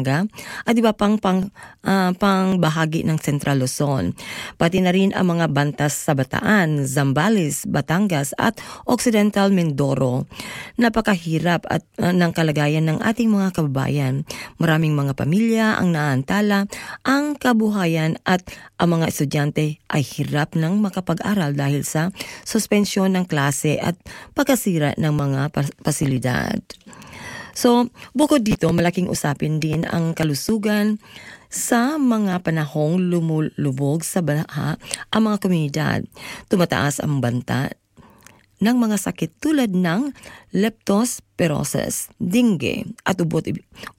Pampanga at iba pang bahagi ng Central Luzon. Pati na rin ang mga bantas sa Bataan, Zambales, Batangas at Occidental Mindoro. Napakahirap at ng kalagayan ng ating mga kababayan. Maraming mga pamilya ang naantala ang kabuhayan at ang mga estudyante ay hirap ng makapag-aral dahil sa suspensyon ng klase at pagkasira ng mga pasilidad. So, bukod dito, malaking usapin din ang kalusugan sa mga panahong lumulubog sa baha ang mga komunidad. Tumataas ang banta ng mga sakit tulad ng leptospirosis, dengue at ubod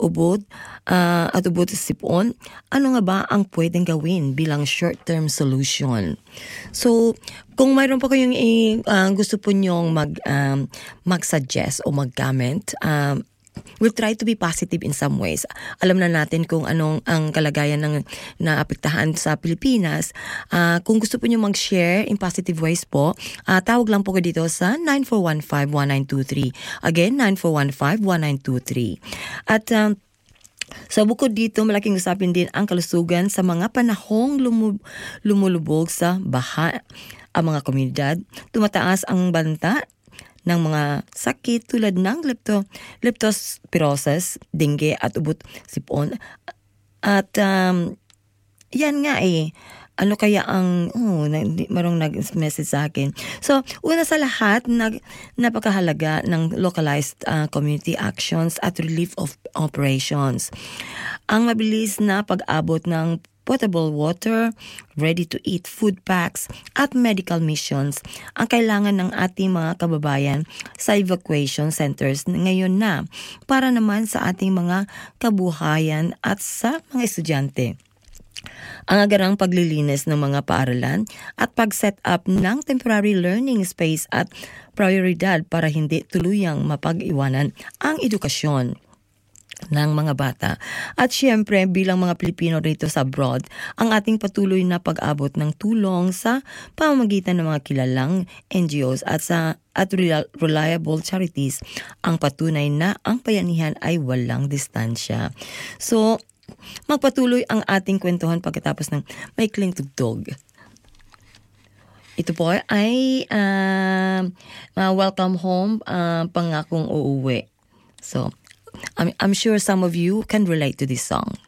sipon. Ano nga ba ang pwedeng gawin bilang short-term solution? So, kung mayroon pa kayong gusto po nyong mag-suggest o mag-comment, we'll try to be positive in some ways. Alam na natin kung anong ang kalagayan ng naapektahan sa Pilipinas. Kung gusto po nyo mag-share in positive ways po, tawag lang po kayo dito sa 9415-1923. Again, 9415-1923. At so bukod dito, malaking usapin din ang kalusugan sa mga panahong lumulubog sa baha ang mga komunidad. Tumataas ang banta ng mga sakit tulad ng leptospirosis, dengue at ubot sipon. At yan nga ano kaya ang marong nag-message sa akin. So, una sa lahat, napakahalaga ng localized community actions at relief of operations. Ang mabilis na pag-abot ng potable water, ready-to-eat food packs, at medical missions ang kailangan ng ating mga kababayan sa evacuation centers ngayon na para naman sa ating mga kabuhayan at sa mga estudyante. Ang agarang paglilinis ng mga paaralan at pag-set up ng temporary learning space at prioridad para hindi tuluyang mapag-iwanan ang edukasyon ng mga bata. At syempre, bilang mga Pilipino rito sa abroad, ang ating patuloy na pag-abot ng tulong sa pamamagitan ng mga kilalang NGOs at reliable charities ang patunay na ang bayanihan ay walang distansya. So, magpatuloy ang ating kwentuhan pagkatapos ng maikling tugtog. Ito po ay welcome home, pangakong uuwi. So, I'm sure some of you can relate to this song.